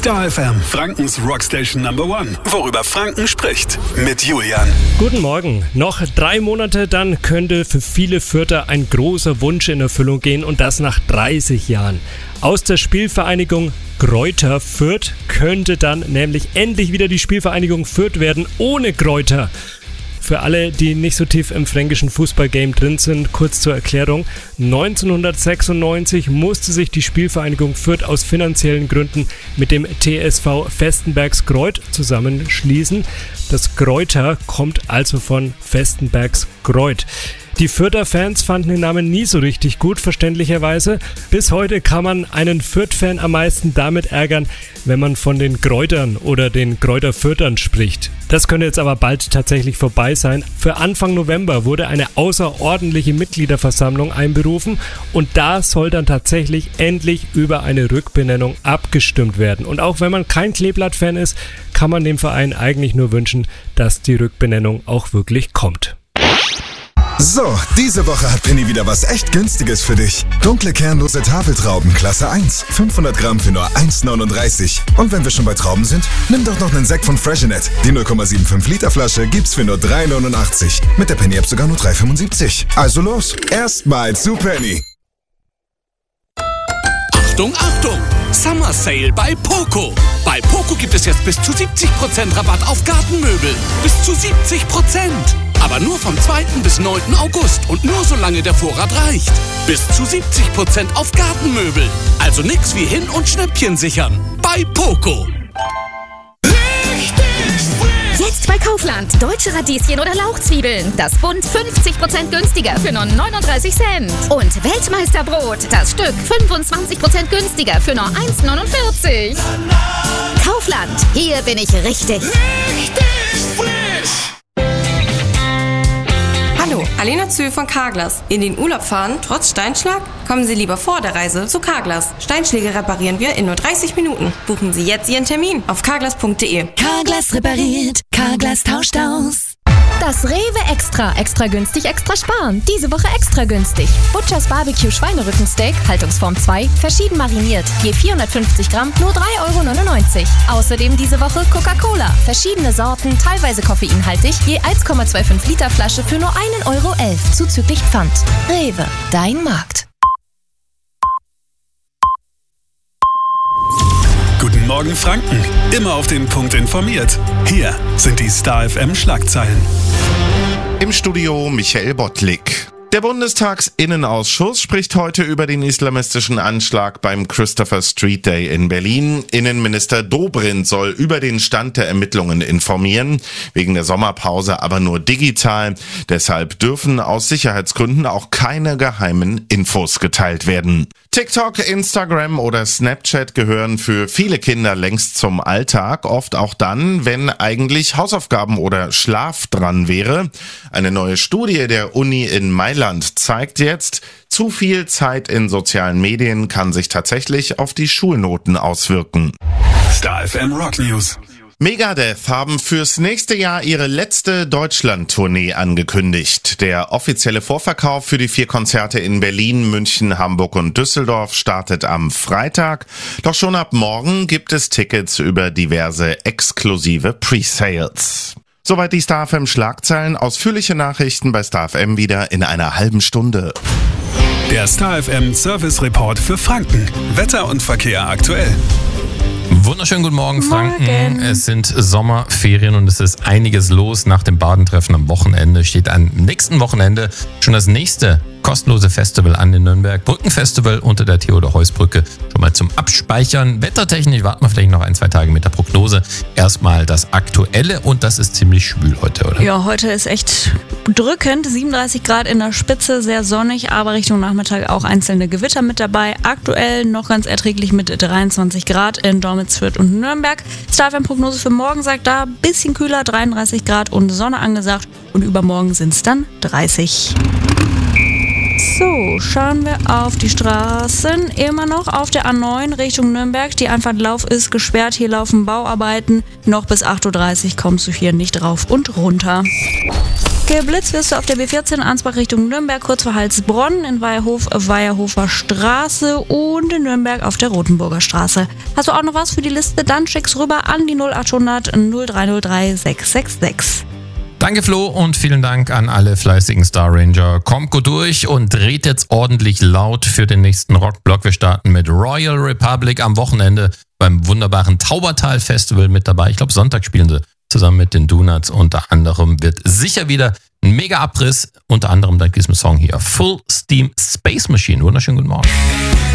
Star FM, Frankens Rockstation Number One. Worüber Franken spricht. Mit Julian. Guten Morgen. Noch 3 Monate, dann könnte für viele Fürther ein großer Wunsch in Erfüllung gehen und das nach 30 Jahren. Aus der Spielvereinigung Greuther Fürth könnte dann nämlich endlich wieder die Spielvereinigung Fürth werden, ohne Greuther. Für alle, die nicht so tief im fränkischen Fußballgame drin sind, kurz zur Erklärung. 1996 musste sich die Spielvereinigung Fürth aus finanziellen Gründen mit dem TSV Vestenbergsgreuth zusammenschließen. Das Greuther kommt also von Vestenbergsgreuth. Die Fürther Fans fanden den Namen nie so richtig gut, verständlicherweise. Bis heute kann man einen Fürth-Fan am meisten damit ärgern, wenn man von den Greutern oder den Greuther Fürthern spricht. Das könnte jetzt aber bald tatsächlich vorbei sein. Für Anfang November wurde eine außerordentliche Mitgliederversammlung einberufen und da soll dann tatsächlich endlich über eine Rückbenennung abgestimmt werden. Und auch wenn man kein Kleeblatt-Fan ist, kann man dem Verein eigentlich nur wünschen, dass die Rückbenennung auch wirklich kommt. So, diese Woche hat Penny wieder was echt Günstiges für dich. Dunkle kernlose Tafeltrauben, Klasse 1. 500 Gramm für nur 1,39. Und wenn wir schon bei Trauben sind, nimm doch noch einen Sekt von Freshenet. Die 0,75 Liter Flasche gibt's für nur 3,89. Mit der Penny-App sogar nur 3,75. Also los, erstmal zu Penny. Achtung, Achtung! Summer Sale bei Poco. Bei Poco gibt es jetzt bis zu 70% Rabatt auf Gartenmöbel. Bis zu 70%! Aber nur vom 2. bis 9. August und nur solange der Vorrat reicht. Bis zu 70% auf Gartenmöbel. Also nix wie hin- und Schnäppchen sichern. Bei Poco. Jetzt bei Kaufland. Deutsche Radieschen oder Lauchzwiebeln. Das Bund 50% günstiger für nur 39 Cent. Und Weltmeisterbrot. Das Stück 25% günstiger für nur 1,49. Kaufland. Hier bin ich richtig. Hallo, Alena Zühl von Carglass. In den Urlaub fahren, trotz Steinschlag? Kommen Sie lieber vor der Reise zu Carglass. Steinschläge reparieren wir in nur 30 Minuten. Buchen Sie jetzt Ihren Termin auf carglass.de. Carglass repariert, Carglass tauscht aus. Das Rewe Extra. Extra günstig, extra sparen. Diese Woche extra günstig. Butchers Barbecue Schweinerückensteak, Haltungsform 2, verschieden mariniert. Je 450 Gramm, nur 3,99 €. Außerdem diese Woche Coca-Cola. Verschiedene Sorten, teilweise koffeinhaltig, je 1,25 Liter Flasche für nur 1,11 € zuzüglich Pfand. Rewe, dein Markt. Guten Morgen Franken. Immer auf den Punkt informiert. Hier sind die Star FM Schlagzeilen. Im Studio Michael Bottlik. Der Bundestagsinnenausschuss spricht heute über den islamistischen Anschlag beim Christopher Street Day in Berlin. Innenminister Dobrindt soll über den Stand der Ermittlungen informieren, wegen der Sommerpause aber nur digital. Deshalb dürfen aus Sicherheitsgründen auch keine geheimen Infos geteilt werden. TikTok, Instagram oder Snapchat gehören für viele Kinder längst zum Alltag, oft auch dann, wenn eigentlich Hausaufgaben oder Schlaf dran wäre. Eine neue Studie der Uni in Mailand zeigt jetzt, zu viel Zeit in sozialen Medien kann sich tatsächlich auf die Schulnoten auswirken. Star FM Rock News. Megadeth haben fürs nächste Jahr ihre letzte Deutschland-Tournee angekündigt. Der offizielle Vorverkauf für die 4 Konzerte in Berlin, München, Hamburg und Düsseldorf startet am Freitag. Doch schon ab morgen gibt es Tickets über diverse exklusive Pre-Sales. Soweit die Star FM Schlagzeilen. Ausführliche Nachrichten bei Star FM wieder in einer halben Stunde. Der Star FM Service Report für Franken. Wetter und Verkehr aktuell. Wunderschönen guten Morgen, Franken. Es sind Sommerferien und es ist einiges los. Nach dem Badentreffen am Wochenende steht am nächsten Wochenende schon das nächste kostenlose Festival an in Nürnberg. Brückenfestival unter der Theodor-Heuss-Brücke. Schon mal zum Abspeichern. Wettertechnisch warten wir vielleicht noch 1-2 Tage mit der Prognose. Erstmal das Aktuelle und das ist ziemlich schwül heute, oder? Ja, heute ist echt drückend. 37 Grad in der Spitze, sehr sonnig, aber Richtung Nachmittag auch einzelne Gewitter mit dabei. Aktuell noch ganz erträglich mit 23 Grad in Dormitz, Fürth und Nürnberg. Star FM Prognose für morgen sagt da, bisschen kühler, 33 Grad und Sonne angesagt. Und übermorgen sind es dann 30. So, schauen wir auf die Straßen. Immer noch auf der A9 Richtung Nürnberg. Die Einfahrtlauf ist gesperrt. Hier laufen Bauarbeiten. Noch bis 8:30 Uhr kommst du hier nicht rauf und runter. Geblitzt wirst du auf der B14 Ansbach Richtung Nürnberg, kurz vor Halsbronn, in Weierhofer Straße und in Nürnberg auf der Rotenburger Straße. Hast du auch noch was für die Liste? Dann schick's rüber an die 0800 0303 666. Danke Flo und vielen Dank an alle fleißigen Star Ranger. Kommt gut durch und dreht jetzt ordentlich laut für den nächsten Rockblock. Wir starten mit Royal Republic am Wochenende beim wunderbaren Taubertal Festival mit dabei. Ich glaube, Sonntag spielen sie zusammen mit den Donuts. Unter anderem wird sicher wieder ein mega Abriss. Unter anderem dank diesem Song hier. Full Steam Space Machine. Wunderschönen guten Morgen.